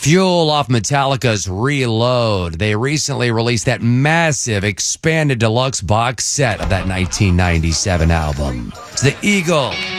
Fuel off Metallica's Reload. They recently released that massive expanded deluxe box set of that 1997 album. It's the Eagle.